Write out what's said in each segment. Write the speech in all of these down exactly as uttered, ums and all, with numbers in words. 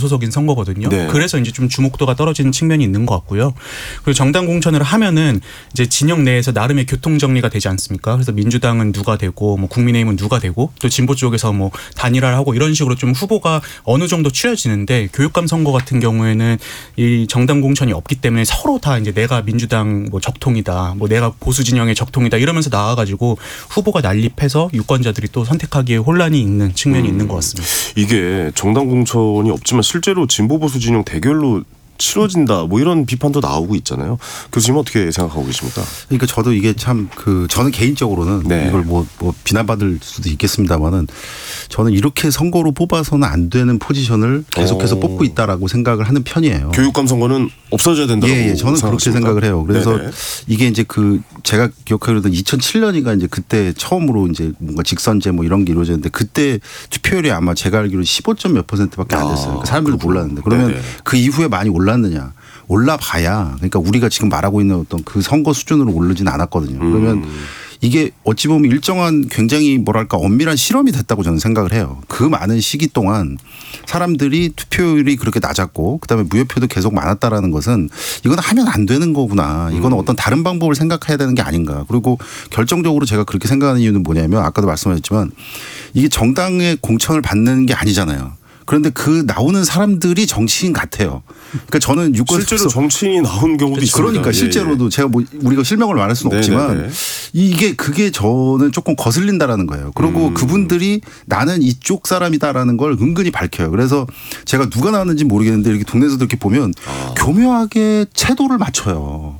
무소속인 선거거든요. 네. 그래서 이제 좀 주목도가 떨어지는 측면이 있는 것 같고요. 그리고 정당 공천을 하면은 이제 진영 내에서 나름의 교통 정리가 되지 않습니까? 그래서 민주당은 누가 되고 뭐 국민의힘은 누가 되고 또 진보 쪽에서 뭐 단일화를 하고 이런 식으로 좀 후보가 어느 정도 추려지는데 교육감 선거 같은 경우에는 이 정당 공천이 없기 때문에 서로 다 이제 내가 민주당 뭐 적통이다, 뭐 내가 보수 진영의 적통이다 이러면서 나와가지고 후보가 난립해서 유권자들이 또 선택하기에 혼란이 있는 측면이 음. 있는 것 같습니다. 이게 정당 공천이 없지만 실제로 진보 보수 진영 대결로 치러진다 뭐 이런 비판도 나오고 있잖아요. 교수님 어떻게 생각하고 계십니까? 그러니까 저도 이게 참 그 저는 개인적으로는 네. 이걸 뭐, 뭐 비난받을 수도 있겠습니다만은 저는 이렇게 선거로 뽑아서는 안 되는 포지션을 계속해서 오. 뽑고 있다라고 생각을 하는 편이에요. 교육감 선거는 없어져야 된다고 예, 예. 저는 그렇게 생각을 해요. 그래서 네네. 이게 이제 그 제가 기억하기로는 이천칠 년인가 이제 그때 처음으로 이제 뭔가 직선제 뭐 이런 게 이루어졌는데 그때 투표율이 아마 제가 알기로는 십오 점 몇 퍼센트밖에 안 됐어요. 그러니까 사람들도 그렇구나. 몰랐는데 그러면 네네. 그 이후에 많이 올랐느냐? 올라봐야 그러니까 우리가 지금 말하고 있는 어떤 그 선거 수준으로 오르진 않았거든요. 그러면 음. 이게 어찌 보면 일정한 굉장히 뭐랄까 엄밀한 실험이 됐다고 저는 생각을 해요. 그 많은 시기 동안 사람들이 투표율이 그렇게 낮았고 그다음에 무효표도 계속 많았다라는 것은 이건 하면 안 되는 거구나. 이건 음. 어떤 다른 방법을 생각해야 되는 게 아닌가. 그리고 결정적으로 제가 그렇게 생각하는 이유는 뭐냐면 아까도 말씀하셨지만 이게 정당의 공천을 받는 게 아니잖아요. 그런데 그 나오는 사람들이 정치인 같아요. 그러니까 저는 유권 실제로 정치인이 나온 경우도 있습니다. 그러니까 실제로도 예, 예. 제가 뭐 우리가 실명을 말할 수는 네네네. 없지만 이게 그게 저는 조금 거슬린다라는 거예요. 그리고 음. 그분들이 나는 이쪽 사람이다라는 걸 은근히 밝혀요. 그래서 제가 누가 나왔는지 모르겠는데 이렇게 동네에서도 이렇게 보면 아. 교묘하게 채도를 맞춰요.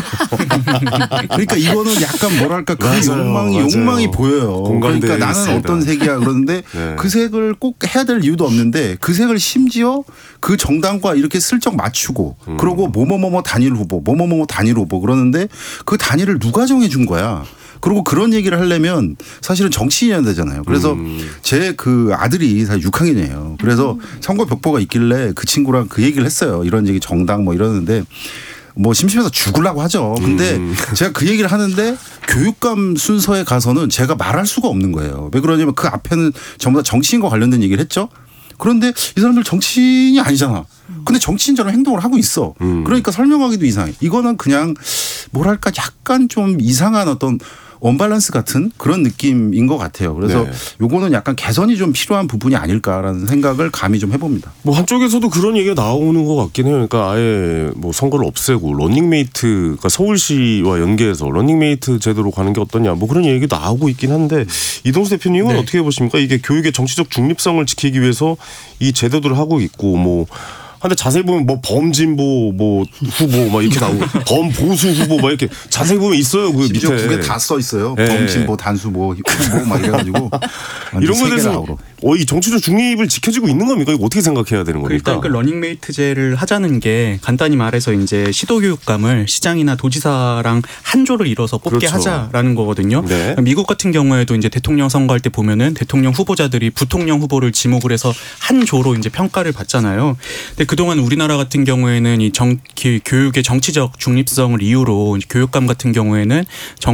맞아요. 그러니까 이거는 약간 뭐랄까 그 맞아요. 욕망이 맞아요. 욕망이 보여요. 그러니까 나는 있습니다. 어떤 색이야 그러는데 네. 그 색을 꼭 해야 될 이유도 없는데 그 색을 심지어 그 정당과 이렇게 슬쩍 맞추고 음. 그러고 뭐뭐뭐뭐 단일 후보 뭐뭐뭐뭐 단일 후보 그러는데 그 단일을 누가 정해 준 거야. 그리고 그런 얘기를 하려면 사실은 정치인이어야 되잖아요. 그래서 음. 제 그 아들이 사실 육 학년이에요. 그래서 선거 벽보가 있길래 그 친구랑 그 얘기를 했어요. 이런 얘기 정당 뭐 이러는데 뭐 심심해서 죽으려고 하죠. 근데 음. 제가 그 얘기를 하는데 교육감 순서에 가서는 제가 말할 수가 없는 거예요. 왜 그러냐면 그 앞에는 전부 다 정치인과 관련된 얘기를 했죠. 그런데 이 사람들 정치인이 아니잖아. 근데 정치인처럼 행동을 하고 있어. 음. 그러니까 설명하기도 이상해. 이거는 그냥 뭐랄까 약간 좀 이상한 어떤 언밸런스 같은 그런 느낌인 것 같아요. 그래서 네. 요거는 약간 개선이 좀 필요한 부분이 아닐까라는 생각을 감히 좀 해봅니다. 뭐 한쪽에서도 그런 얘기가 나오는 것 같긴 해요. 그러니까 아예 뭐 선거를 없애고 러닝메이트가 서울시와 연계해서 러닝메이트 제도로 가는 게 어떠냐 뭐 그런 얘기도 나오고 있긴 한데 이동수 대표님은 네. 어떻게 보십니까? 이게 교육의 정치적 중립성을 지키기 위해서 이 제도들을 하고 있고 뭐 근데 자세히 보면 뭐 범진보 뭐 후보 막 이렇게 나오고 범보수 후보 막 이렇게 자세히 보면 있어요. 그 밑에 두 개 다 써 있어요. 네. 범진보 단수 뭐 후보 막 이래가지고 이런 거에 대해서 어, 이 정치적 중립을 지켜지고 있는 겁니까? 이거 어떻게 생각해야 되는 겁니까? 일단 그 러닝메이트제를 하자는 게 간단히 말해서 이제 시도교육감을 시장이나 도지사랑 한 조를 이뤄서 뽑게 그렇죠. 하자라는 거거든요. 네. 미국 같은 경우에도 이제 대통령 선거할 때 보면은 대통령 후보자들이 부통령 후보를 지목을 해서 한 조로 이제 평가를 받잖아요. 근데 그동안 우리나라 같은 경우에는 이 정, 교육의 정치적 중립성을 이유로 교육감 같은 경우에는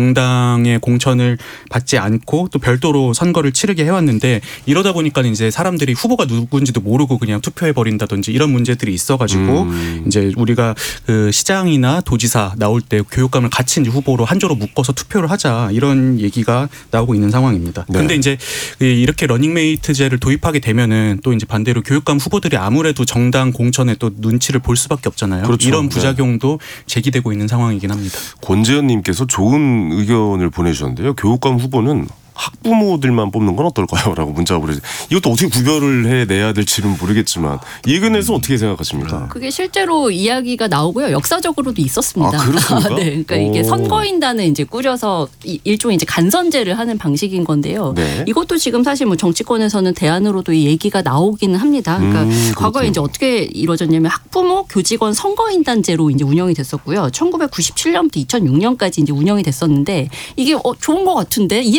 정당의 공천을 받지 않고 또 별도로 선거를 치르게 해왔는데 이러다 보니까 이제 사람들이 후보가 누군지도 모르고 그냥 투표해 버린다든지 이런 문제들이 있어가지고 음. 이제 우리가 그 시장이나 도지사 나올 때 교육감을 같이 이제 후보로 한 조로 묶어서 투표를 하자 이런 얘기가 나오고 있는 상황입니다. 네. 근데 이제 이렇게 러닝메이트제를 도입하게 되면은 또 이제 반대로 교육감 후보들이 아무래도 정당 공천에 또 눈치를 볼 수밖에 없잖아요. 그렇죠. 이런 부작용도 네. 제기되고 있는 상황이긴 합니다. 권재현님께서 좋은 의견을 보내주셨는데요. 교육감 후보는 학부모들만 뽑는 건 어떨까요? 라고 문자가 보내주세요. 이것도 어떻게 구별을 해내야 될지는 모르겠지만 이 의견에서 어떻게 생각하십니까? 그게 실제로 이야기가 나오고요. 역사적으로도 있었습니다. 아, 그렇습니까? 네, 그러니까 오. 이게 선거인단을 이제 꾸려서 일종의 이제 간선제를 하는 방식인 건데요. 네. 이것도 지금 사실 뭐 정치권에서는 대안으로도 이 얘기가 나오기는 합니다. 그러니까 음, 과거에 이제 어떻게 이루어졌냐면 학부모 교직원 선거인단제로 이제 운영이 됐었고요. 천구백구십칠 년부터 이천육 년까지 이제 운영이 됐었는데 이게 어, 좋은 것 같은데 이해관계자들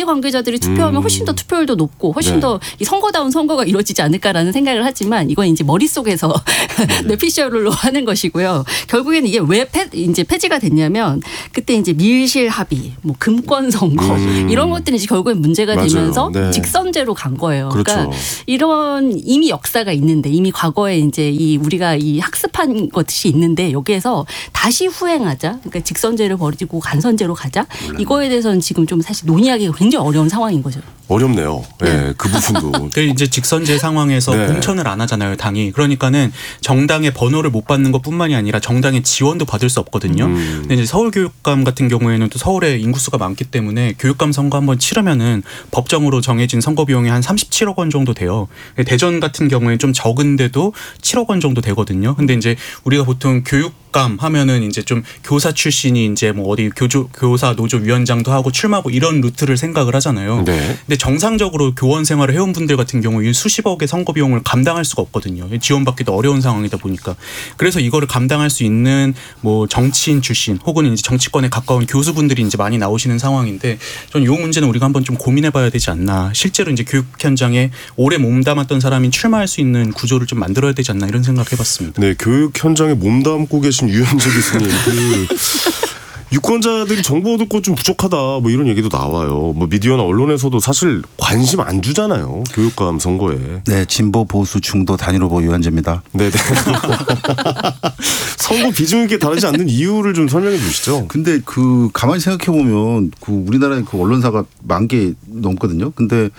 지원자들이 투표하면 훨씬 더 투표율도 높고 훨씬 네. 더 이 선거다운 선거가 이루어지지 않을까라는 생각을 하지만 이건 이제 머릿속에서 뇌피셜로 하는 것이고요. 결국에는 이게 왜 폐, 이제 폐지가 됐냐면 그때 이제 밀실 합의, 뭐 금권 선거 음. 이런 것들이 이제 결국엔 문제가 맞아요. 되면서 네. 직선제로 간 거예요. 그렇죠. 그러니까 이런 이미 역사가 있는데 이미 과거에 이제 이 우리가 이 학습한 것이 있는데 여기에서 다시 후행하자. 그러니까 직선제를 버리고 간선제로 가자. 이거에 대해서는 지금 좀 사실 논의하기가 굉장히 어려운 상황인 거죠. 어렵네요. 네, 네. 그 부분도. 그 이제 직선제 상황에서 네. 공천을 안 하잖아요, 당이. 그러니까는 정당의 번호를 못 받는 것뿐만이 아니라 정당의 지원도 받을 수 없거든요. 음. 근데 이제 서울교육감 같은 경우에는 또 서울에 인구수가 많기 때문에 교육감 선거 한번 치르면은 법정으로 정해진 선거 비용이 한 삼십칠억 원 정도 돼요. 대전 같은 경우에는 좀 적은데도 칠억 원 정도 되거든요. 근데 이제 우리가 보통 교육 감 하면은 이제 좀 교사 출신이 이제 뭐 어디 교조, 교사 노조 위원장도 하고 출마하고 이런 루트를 생각을 하잖아요. 네. 근데 정상적으로 교원 생활을 해온 분들 같은 경우 이 수십억의 선거 비용을 감당할 수가 없거든요. 지원받기도 어려운 상황이다 보니까. 그래서 이거를 감당할 수 있는 뭐 정치인 출신 혹은 이제 정치권에 가까운 교수분들이 이제 많이 나오시는 상황인데 저는 이 문제는 우리가 한번 좀 고민해봐야 되지 않나. 실제로 이제 교육 현장에 오래 몸담았던 사람이 출마할 수 있는 구조를 좀 만들어야 되지 않나 이런 생각해봤습니다. 네, 교육 현장에 몸담고 계신 유현재 교수님, 그 유권자들이 정보 듣고 좀 부족하다 뭐 이런 얘기도 나와요. 뭐 미디어나 언론에서도 사실 관심 안 주잖아요. 교육감 선거에. 네, 진보 보수 중도 단일 후보 유현재입니다. 네네. 선거 비중 있게 다르지 않는 이유를 좀 설명해 주시죠. 근데 그 가만히 생각해 보면 그 우리나라에 그 언론사가 만 개 넘거든요. 근데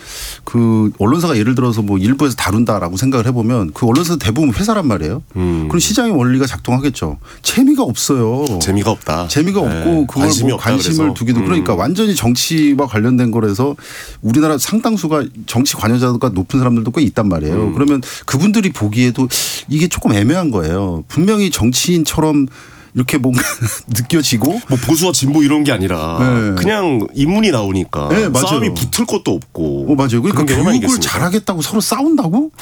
그 언론사가 예를 들어서 뭐 일부에서 다룬다라고 생각을 해보면 그 언론사 대부분 회사란 말이에요. 음. 그럼 시장의 원리가 작동하겠죠. 재미가 없어요. 재미가 없다. 재미가 네. 없고 그걸 관심이 뭐 없다 관심을 그래서. 두기도 음. 그러니까 완전히 정치와 관련된 거라서 우리나라 상당수가 정치 관여자가 높은 사람들도 꽤 있단 말이에요. 음. 그러면 그분들이 보기에도 이게 조금 애매한 거예요. 분명히 정치인처럼 이렇게 뭔가 느껴지고 뭐 보수와 진보 이런 게 아니라 네. 그냥 인문이 나오니까 네, 싸움이 붙을 것도 없고. 어, 맞아요. 그러니까 교육을 잘하겠다고 서로 싸운다고?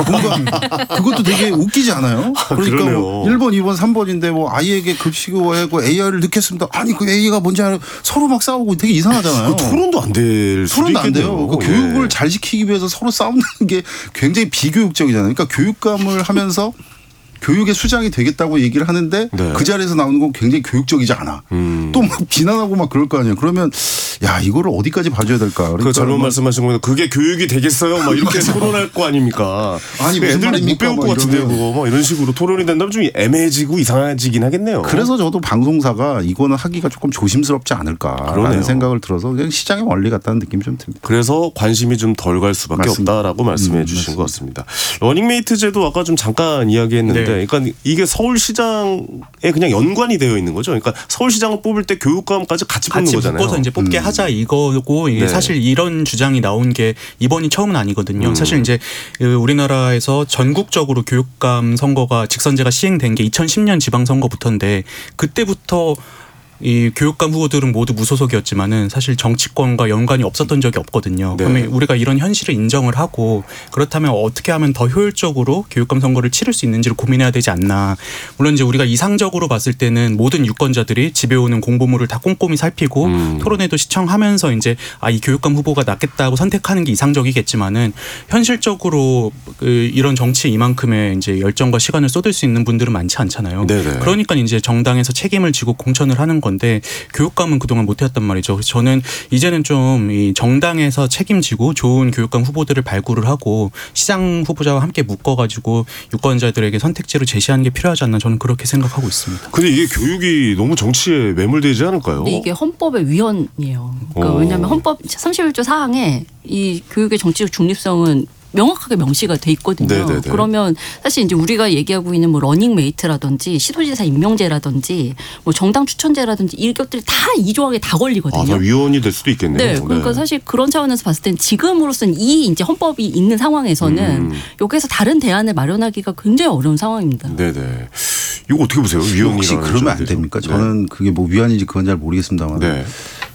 뭔가 그것도 되게 웃기지 않아요? 그러니까 뭐 일 번, 이 번, 삼 번인데 뭐 아이에게 급식하고 에이아이를 넣겠습니다. 아니 그 에이아이가 뭔지 알아요? 서로 막 싸우고 되게 이상하잖아요. 토론도 안 될 수도 토론도 있겠네요. 안 돼요. 그 예. 교육을 잘 시키기 위해서 서로 싸우는 게 굉장히 비교육적이잖아요. 그러니까 교육감을 하면서 교육의 수장이 되겠다고 얘기를 하는데 네. 그 자리에서 나오는 건 굉장히 교육적이지 않아. 음. 또 막 비난하고 막 그럴 거 아니에요. 그러면 야 이거를 어디까지 봐줘야 될까. 그러니까 그 잘못 말씀하신 거는 그게 교육이 되겠어요. 막 이렇게 토론할 거 아닙니까. 아니 무슨 애들 못 배울 것 같은데 그거 막 이런 식으로 토론이 된다면 좀 애매해지고 이상해지긴 하겠네요. 그래서 저도 방송사가 이거는 하기가 조금 조심스럽지 않을까라는 그러네요. 생각을 들어서 그냥 시장의 원리 같다는 느낌이 좀 듭니다. 그래서 관심이 좀 덜 갈 수밖에 맞습니다. 없다라고 말씀해 음, 주신 맞습니다. 것 같습니다. 러닝메이트 제도 아까 좀 잠깐 이야기했는데 네. 그러니까 이게 서울시장에 그냥 연관이 되어 있는 거죠. 그러니까 서울시장을 뽑을 때 교육감까지 같이 뽑는 같이 거잖아요. 묶어서 이제 뽑게 음. 하자 이거고 이게 네. 사실 이런 주장이 나온 게 이번이 처음은 아니거든요. 음. 사실 이제 우리나라에서 전국적으로 교육감 선거가 직선제가 시행된 게 이천십 년 지방선거부터인데 그때부터 이 교육감 후보들은 모두 무소속이었지만은 사실 정치권과 연관이 없었던 적이 없거든요. 네. 그러면 우리가 이런 현실을 인정을 하고 그렇다면 어떻게 하면 더 효율적으로 교육감 선거를 치를 수 있는지를 고민해야 되지 않나. 물론 이제 우리가 이상적으로 봤을 때는 모든 유권자들이 집에 오는 공보물을 다 꼼꼼히 살피고 음. 토론회도 시청하면서 이제 아, 이 교육감 후보가 낫겠다고 선택하는 게 이상적이겠지만은 현실적으로 그 이런 정치에 이만큼의 이제 열정과 시간을 쏟을 수 있는 분들은 많지 않잖아요. 네네. 그러니까 이제 정당에서 책임을 지고 공천을 하는 건데 교육감은 그동안 못해왔단 말이죠. 그래서 저는 이제는 좀 이 정당에서 책임지고 좋은 교육감 후보들을 발굴을 하고 시장 후보자와 함께 묶어가지고 유권자들에게 선택지를 제시하는 게 필요하지 않나 저는 그렇게 생각하고 있습니다. 근데 이게 교육이 너무 정치에 매몰되지 않을까요? 근데 이게 헌법의 위헌이에요. 그러니까 왜냐하면 헌법 삼십일 조 사항에 이 교육의 정치적 중립성은 명확하게 명시가 돼 있거든요. 네네네. 그러면 사실 이제 우리가 얘기하고 있는 뭐 러닝메이트라든지 시도지사 임명제라든지 뭐 정당 추천제라든지 이것들이 다 이 조항에 다 걸리거든요. 아, 다 위헌이 될 수도 있겠네요. 네, 그러니까 네. 사실 그런 차원에서 봤을 땐 지금으로서는 이 이제 헌법이 있는 상황에서는 음. 여기에서 다른 대안을 마련하기가 굉장히 어려운 상황입니다. 네네. 이거 어떻게 보세요? 위헌이 혹시 그러면 안 됩니까? 네. 저는 그게 뭐 위헌인지 그건 잘 모르겠습니다만. 네.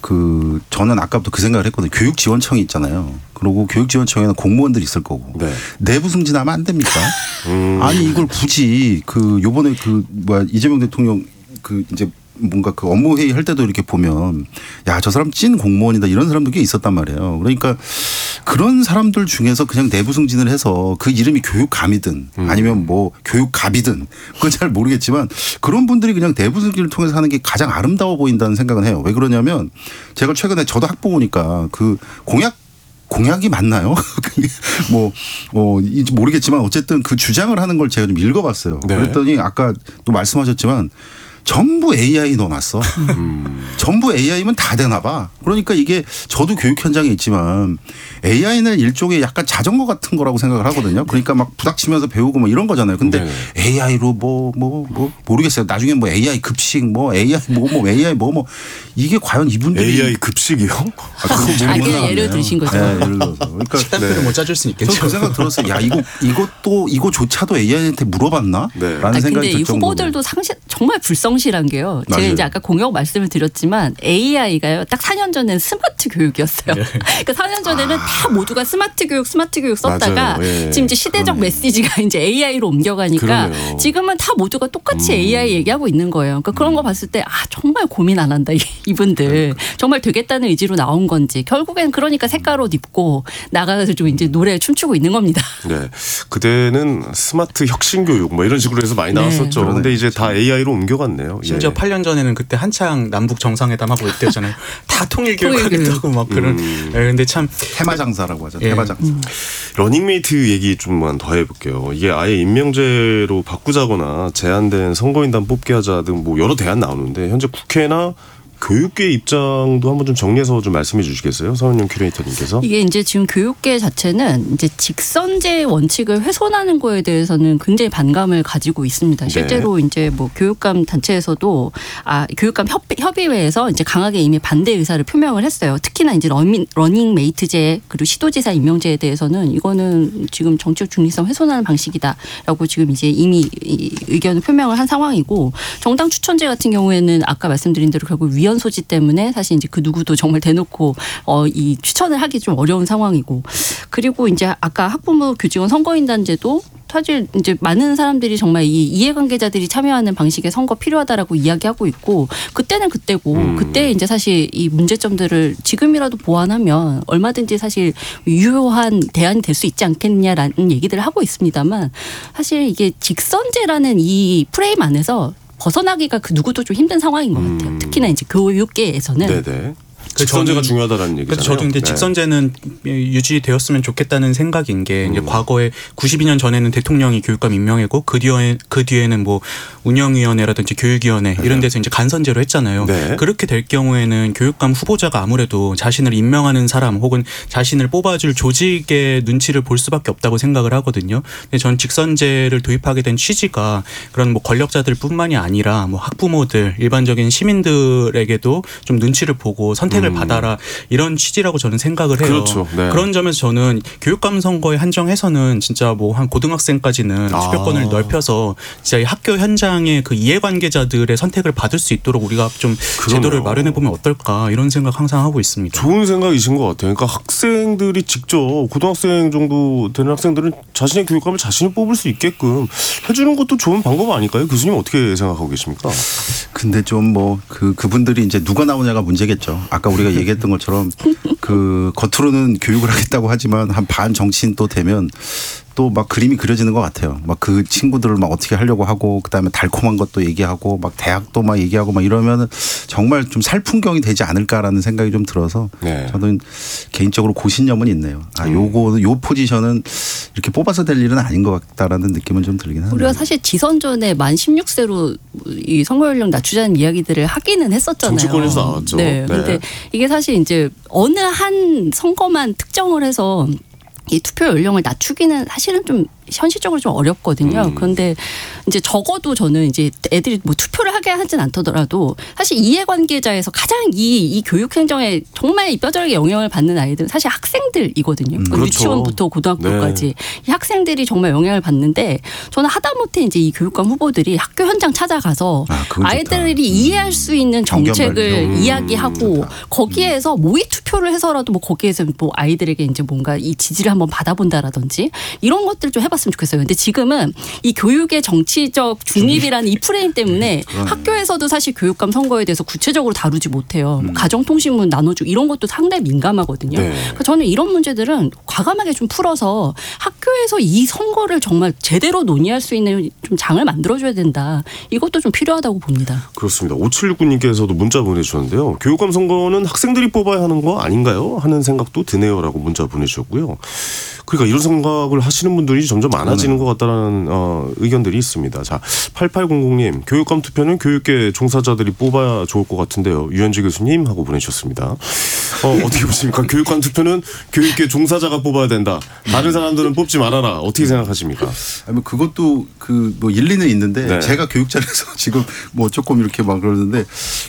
그 저는 아까부터 그 생각을 했거든요. 교육지원청이 있잖아요. 그리고 교육지원청에는 공무원들이 있을 거고 네. 내부 승진하면 안 됩니까? 음. 아니 이걸 굳이 그 요번에 그 뭐야 이재명 대통령 그 이제 뭔가 그 업무 회의 할 때도 이렇게 보면 야, 저 사람 찐 공무원이다 이런 사람도 꽤 있었단 말이에요. 그러니까 그런 사람들 중에서 그냥 내부 승진을 해서 그 이름이 교육감이든 아니면 뭐 교육갑이든 그건 잘 모르겠지만 그런 분들이 그냥 내부 승진을 통해서 하는 게 가장 아름다워 보인다는 생각은 해요. 왜 그러냐면 제가 최근에 저도 학부모니까 그 공약 공약이 맞나요? 뭐, 뭐, 모르겠지만 어쨌든 그 주장을 하는 걸 제가 좀 읽어봤어요. 네. 그랬더니 아까 또 말씀하셨지만 전부 에이아이 넣어놨어. 음. 전부 에이아이면 다 되나 봐. 그러니까 이게 저도 교육 현장에 있지만 에이아이는 일종의 약간 자전거 같은 거라고 생각을 하거든요. 그러니까 막 부닥치면서 배우고 뭐 이런 거잖아요. 근데 네. 에이아이로 뭐, 뭐, 뭐 모르겠어요. 나중에 뭐 에이아이 급식 뭐 에이아이 뭐, 뭐 에이아이 뭐, 뭐 이게 과연 이분들이 에이아이 급식이요? 아, 그거 아, 그냥 예를 드신 거죠. 네, 예를 들어서. 그러니까 식단표를 네. 못 짜줄 수 있겠죠. 저 그 생각 들었어요. 야, 이거, 이것도, 이거조차도 에이아이한테 물어봤나? 네. 라는 아니, 생각이 근데 이 후보들도 상시, 정말 불성실한 게요. 제가 맞아요. 이제 아까 공약 말씀을 드렸지만 에이아이가요. 딱 사 년 전에는 스마트 교육이었어요. 네. 그러니까 사 년 전에는 아. 다 모두가 스마트 교육, 스마트 교육 썼다가 예. 지금 이제 시대적 그러네. 메시지가 이제 에이아이로 옮겨가니까 그러네요. 지금은 다 모두가 똑같이 음. 에이아이 얘기하고 있는 거예요. 그러니까 그런 거 봤을 때 아, 정말 고민 안 한다. 이분들. 네. 정말 되겠다는 의지로 나온 건지. 결국엔 그러니까 색깔 옷 입고 나가서 좀 이제 노래 춤추고 있는 겁니다. 네. 그때는 스마트 혁신 교육 뭐 이런 식으로 해서 많이 나왔었죠. 네. 근데 이제 다 에이아이로 옮겨갔네요. 심지어 예. 팔 년 전에는 그때 한창 남북 정상회담하고 이때잖아요. 다 통일 교육하겠다고 막 그런. 음. 네, 근데 참 테마장사라고 하죠. 예. 테마장사. 음. 러닝메이트 얘기 좀만 더 해볼게요. 이게 아예 임명제로 바꾸자거나 제한된 선거인단 뽑게 하자 등 뭐 여러 대안 나오는데 현재 국회나 교육계 입장도 한번 좀 정리해서 좀 말씀해 주시겠어요? 서은영 큐레이터님께서. 이게 이제 지금 교육계 자체는 이제 직선제 원칙을 훼손하는 거에 대해서는 굉장히 반감을 가지고 있습니다. 실제로 네. 이제 뭐 교육감 단체에서도 아 교육감 협의, 협의회에서 이제 강하게 이미 반대 의사를 표명을 했어요. 특히나 이제 러닝, 러닝메이트제 그리고 시도지사 임명제에 대해서는 이거는 지금 정치적 중립성 훼손하는 방식이다라고 지금 이제 이미 의견을 표명을 한 상황이고 정당 추천제 같은 경우에는 아까 말씀드린 대로 결국 위헌 소지 때문에 사실 이제 그 누구도 정말 대놓고 어, 이 추천을 하기 좀 어려운 상황이고 그리고 이제 아까 학부모 교직원 선거인단제도 사실 이제 많은 사람들이 정말 이 이해관계자들이 참여하는 방식의 선거 필요하다라고 이야기하고 있고 그때는 그때고 음. 그때 이제 사실 이 문제점들을 지금이라도 보완하면 얼마든지 사실 유효한 대안이 될 수 있지 않겠냐라는 얘기들을 하고 있습니다만 사실 이게 직선제라는 이 프레임 안에서 벗어나기가 그 누구도 좀 힘든 상황인 것 같아요. 음. 특히나 이제 교육계에서는. 네네. 직선제가 중요하다라는 얘기잖아요. 그래서 저도 근데 네. 직선제는 유지되었으면 좋겠다는 생각인 게 음. 이제 과거에 구십이 년 전에는 대통령이 교육감 임명했고 그 뒤에 그 뒤에는 뭐 운영위원회라든지 교육위원회 네. 이런 데서 이제 간선제로 했잖아요. 네. 그렇게 될 경우에는 교육감 후보자가 아무래도 자신을 임명하는 사람 혹은 자신을 뽑아줄 조직의 눈치를 볼 수밖에 없다고 생각을 하거든요. 근데 전 직선제를 도입하게 된 취지가 그런 뭐 권력자들뿐만이 아니라 뭐 학부모들 일반적인 시민들에게도 좀 눈치를 보고 선택 을 음. 받아라 이런 취지라고 저는 생각을 해요. 그렇죠. 네. 그런 점에서 저는 교육감 선거에 한정해서는 진짜 뭐 한 고등학생까지는 아. 투표권을 넓혀서 진짜 이 학교 현장의 그 이해관계자들의 선택을 받을 수 있도록 우리가 좀 그러네요. 제도를 마련해 보면 어떨까 이런 생각 항상 하고 있습니다. 좋은 생각이신 것 같아요. 그러니까 학생들이 직접 고등학생 정도 되는 학생들은 자신의 교육감을 자신이 뽑을 수 있게끔 해주는 것도 좋은 방법 아닐까요? 교수님 어떻게 생각하고 계십니까? 근데 좀 뭐 그 그분들이 이제 누가 나오냐가 문제겠죠. 아까 우리가 얘기했던 것처럼 그 겉으로는 교육을 하겠다고 하지만 한 반 정치인 또 되면 또 막 그림이 그려지는 것 같아요. 막 그 친구들을 막 어떻게 하려고 하고 그다음에 달콤한 것도 얘기하고 막 대학도 막 얘기하고 막 이러면은 정말 좀 살풍경이 되지 않을까라는 생각이 좀 들어서 네. 저는 개인적으로 고신념은 있네요. 아, 요거 요 포지션은 이렇게 뽑아서 될 일은 아닌 것 같다라는 느낌은 좀 들긴 하네요. 우리가 사실 지선 전에 만 십육 세로 이 선거 연령 낮추자는 이야기들을 하기는 했었잖아요. 정치권에서 나왔죠. 네. 근데 네. 이게 사실 이제 어느 한 선거만 특정을 해서 이 투표 연령을 낮추기는 사실은 좀 현실적으로 좀 어렵거든요. 음. 그런데 이제 적어도 저는 이제 애들이 뭐 투표를 하게 하진 않더라도 사실 이해관계자에서 가장 이, 이 교육 행정에 정말 뼈저리게 영향을 받는 아이들은 사실 학생들이거든요. 음. 그렇죠. 유치원부터 고등학교까지 네. 이 학생들이 정말 영향을 받는데 저는 하다못해 이제 이 교육감 후보들이 학교 현장 찾아가서 아, 아이들이 음. 이해할 수 있는 정책을 음. 이야기하고 음. 거기에서 모의 투표를 해서라도 뭐 거기에서 뭐 아이들에게 이제 뭔가 이 지지를 한번 받아본다라든지 이런 것들 좀 해보 해봤으면 좋겠어요. 근데 지금은 이 교육의 정치적 중립이라는 이 프레임 때문에 학교에서도 사실 교육감 선거에 대해서 구체적으로 다루지 못해요. 뭐 가정통신문 나눠주고 이런 것도 상당히 민감하거든요. 네. 그러니까 저는 이런 문제들은 과감하게 좀 풀어서 학교에서 이 선거를 정말 제대로 논의할 수 있는 좀 장을 만들어줘야 된다. 이것도 좀 필요하다고 봅니다. 그렇습니다. 오칠육구 님께서도 문자 보내주셨는데요. 교육감 선거는 학생들이 뽑아야 하는 거 아닌가요? 하는 생각도 드네요. 라고 문자 보내주셨고요. 그러니까 이런 생각을 하시는 분들이 점점 많아지는 것 같다는 어, 의견들이 있습니다. 자, 팔팔공공 님 교육감 투표는 교육계 종사자들이 뽑아야 좋을 것 같은데요. 유현재 교수님 하고 보내주셨습니다. 어, 어떻게 보십니까? 교육감 투표는 교육계 종사자가 뽑아야 된다. 다른 사람들은 뽑지 말아라. 어떻게 생각하십니까? 아니, 뭐 그것도 그 뭐 일리는 있는데 네. 제가 교육자라서 지금 뭐 조금 이렇게 막 그러는데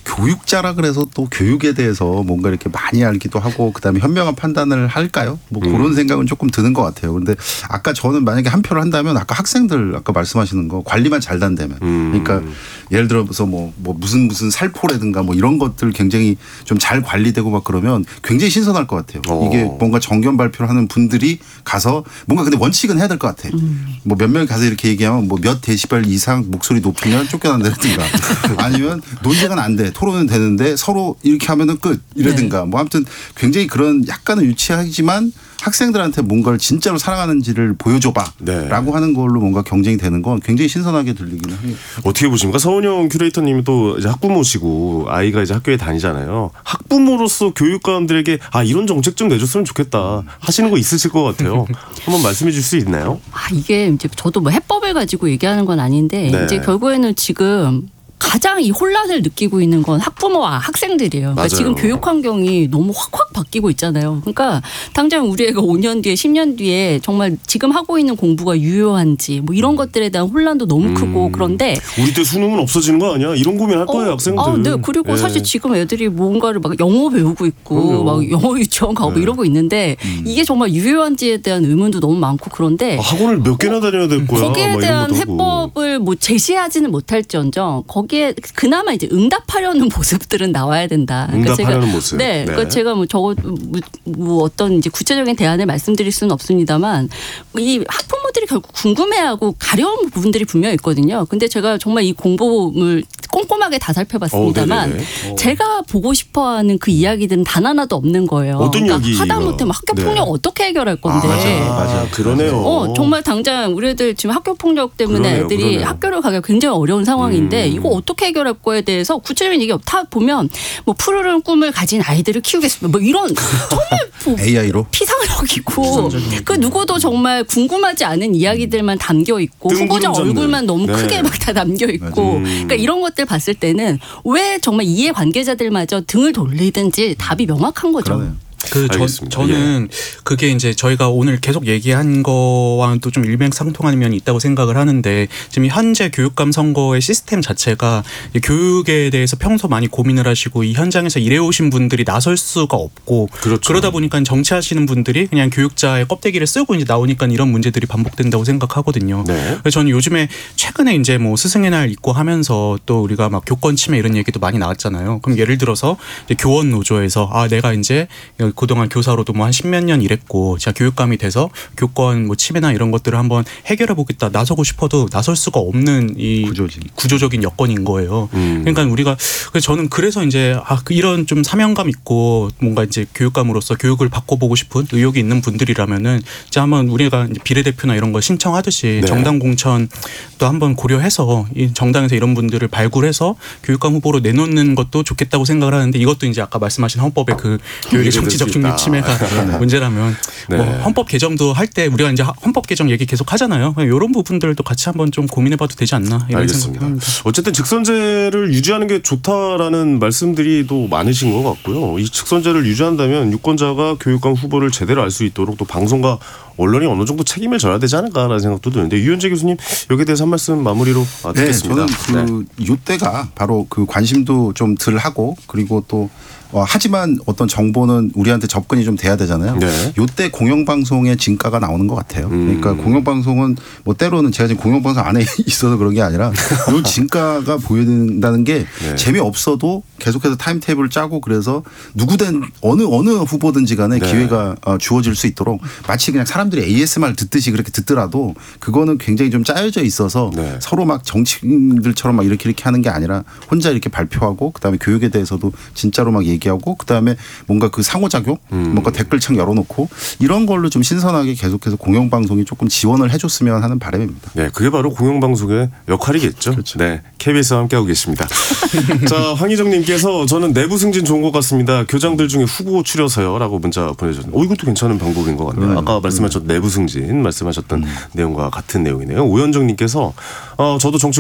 교육자라 그래서 또 교육에 대해서 뭔가 이렇게 많이 알기도 하고 그다음에 현명한 판단을 할까요? 뭐 음. 그런 생각은 조금 드는 것 같아요. 그런데 아까 저는 만약에 한 표를 한다면 아까 학생들 아까 말씀하시는 거 관리만 잘 된다면 음. 그러니까 예를 들어서 뭐, 뭐 무슨 무슨 살포라든가 뭐 이런 것들 굉장히 좀 잘 관리되고 막 그러면 굉장히 신선할 것 같아요. 오. 이게 뭔가 정견 발표를 하는 분들이 가서 뭔가 근데 원칙은 해야 될 것 같아요. 음. 뭐 몇 명이 가서 이렇게 얘기하면 뭐 몇 데시벨 이상 목소리 높이면 쫓겨난다든가 아니면 논쟁은 안 돼. 토론은 되는데 서로 이렇게 하면은 끝 이러든가 네. 뭐 아무튼 굉장히 그런 약간은 유치하지만 학생들한테 뭔가를 진짜로 사랑하는지를 보여줘봐 네. 라고 하는 걸로 뭔가 경쟁이 되는 건 굉장히 신선하게 들리기는 합니다. 어떻게 보십니까? 서은영 큐레이터님이 또 이제 학부모시고 아이가 이제 학교에 다니잖아요. 학부모로서 교육감들에게 아 이런 정책 좀 내줬으면 좋겠다 하시는 거 있으실 것 같아요. 한번 말씀해 줄 수 있나요? 아 이게 이제 저도 뭐 해법을 가지고 얘기하는 건 아닌데 네. 이제 결국에는 지금 가장 이 혼란을 느끼고 있는 건 학부모와 학생들이에요. 그러니까 지금 교육 환경이 너무 확확 바뀌고 있잖아요. 그러니까 당장 우리 애가 오 년 뒤에 십 년 뒤에 정말 지금 하고 있는 공부가 유효한지 뭐 이런 것들에 대한 혼란도 너무 음. 크고 그런데 우리 때 수능은 없어지는 거 아니야? 이런 고민할 거예요, 어, 학생들. 아, 네. 그리고 예. 사실 지금 애들이 뭔가를 막 영어 배우고 있고 그럼요. 막 영어 유치원 가고 네. 이러고 있는데 음. 이게 정말 유효한지에 대한 의문도 너무 많고 그런데 아, 학원을 몇 개나 다녀야 될 거야? 거기에 대한 해법을 뭐 제시하지는 못할지언정 거기에 그나마 이제 응답하려는 모습들은 나와야 된다. 그러니까 응답하려는 제가, 모습. 네, 네. 그러니까 제가 뭐 저거 뭐, 뭐 어떤 이제 구체적인 대안을 말씀드릴 수는 없습니다만 이 학부모들이 결국 궁금해하고 가려운 부분들이 분명히 있거든요. 근데 제가 정말 이 공보를 꼼꼼하게 다 살펴봤습니다만 오, 제가 보고 싶어하는 그 이야기들은 단 하나도 없는 거예요. 어떤 그러니까 얘기? 하다못해 학교 폭력 네. 어떻게 해결할 건데? 아, 맞아, 맞아. 그러네요. 어, 정말 당장 우리 애들 지금 학교 폭력 때문에 그러네요, 애들이 그러네요. 학교를 가기가 굉장히 어려운 상황인데 음. 이거 어떻게 해결할 거에 대해서 구체적인 얘기 다 보면 뭐 푸르른 꿈을 가진 아이들을 키우겠습니다. 뭐 이런 정말 뭐 에이아이로 피상적이고 그 누구도 정말 궁금하지 않은 이야기들만 담겨 있고 후보자 얼굴만 너무 네. 크게 막 다 담겨 있고 음. 그러니까 이런 것들 봤을 때는 왜 정말 이해 관계자들마저 등을 돌리든지 답이 명확한 거죠. 그러네요. 그 저, 저는 예. 그게 이제 저희가 오늘 계속 얘기한 거와는 또 좀 일맥상통하는 면이 있다고 생각을 하는데 지금 현재 교육감 선거의 시스템 자체가 교육에 대해서 평소 많이 고민을 하시고 이 현장에서 일해오신 분들이 나설 수가 없고 그렇죠. 그러다 보니까 정치하시는 분들이 그냥 교육자의 껍데기를 쓰고 이제 나오니까 이런 문제들이 반복된다고 생각하거든요. 네. 그래서 저는 요즘에 최근에 이제 뭐 스승의 날 있고 하면서 또 우리가 막 교권 침해 이런 얘기도 많이 나왔잖아요. 그럼 예를 들어서 이제 교원 노조에서 아 내가 이제 그동안 교사로도 뭐 한 십몇 년 일했고 제가 교육감이 돼서 교권 뭐 침해나 이런 것들을 한번 해결해 보겠다 나서고 싶어도 나설 수가 없는 이 구조지. 구조적인 여건인 거예요. 음. 그러니까 우리가 그래서 저는 그래서 이제 아 이런 좀 사명감 있고 뭔가 이제 교육감으로서 교육을 바꿔보고 싶은 의욕이 있는 분들이라면은 이제 한번 우리가 이제 비례대표나 이런 거 신청하듯이 네. 정당 공천도 한번 고려해서 이 정당에서 이런 분들을 발굴해서 교육감 후보로 내놓는 것도 좋겠다고 생각을 하는데 이것도 이제 아까 말씀하신 헌법의 그 교육의 정치적 중립 침해가 네. 문제라면 네. 뭐 헌법 개정도 할 때 우리가 이제 헌법 개정 얘기 계속 하잖아요. 이런 부분들도 같이 한번 좀 고민해봐도 되지 않나 이런 생각합니다. 어쨌든 직선제를 유지하는 게 좋다라는 말씀들이 또 많으신 것 같고요. 이 직선제를 유지한다면 유권자가 교육감 후보를 제대로 알 수 있도록 또 방송과 언론이 어느 정도 책임을 져야 되지 않을까라는 생각도 드는데 유현재 교수님 여기에 대해서 한 말씀 마무리로 듣겠습니다. 네, 저는 그 네. 이때가 바로 그 관심도 좀 덜 하고 그리고 또 어, 하지만 어떤 정보는 우리한테 접근이 좀 돼야 되잖아요. 네. 이때 공영방송의 진가가 나오는 것 같아요. 음. 그러니까 공영방송은 뭐 때로는 제가 지금 공영방송 안에 있어서 그런 게 아니라 이 진가가 보여진다는 게 네. 재미없어도 계속해서 타임테이블을 짜고 그래서 누구든 어느 어느 후보든지 간에 네. 기회가 주어질 수 있도록 마치 그냥 사람 사람들이 에이에스엠알 듣듯이 그렇게 듣더라도 그거는 굉장히 좀 짜여져 있어서 네. 서로 막 정치인들처럼 막 이렇게 이렇게 하는 게 아니라 혼자 이렇게 발표하고 그다음에 교육에 대해서도 진짜로 막 얘기하고 그다음에 뭔가 그 상호작용 음. 뭔가 댓글창 열어놓고 이런 걸로 좀 신선하게 계속해서 공영방송이 조금 지원을 해줬으면 하는 바람입니다. 네, 그게 바로 공영방송의 역할이겠죠. 그렇죠. 네, 케이비에스와 함께하고 계십니다. 자, 황희정님께서 저는 내부 승진 좋은 것 같습니다. 교장들 중에 후보 추려서요라고 문자 보내주셨는데, 어 이것도 괜찮은 방법인 것 같네요. 음. 아까 말씀하셨던 내부 승진 말씀하셨던 음. 내용과 같은 내용이네요. 오현정님께서 어, 저도 정치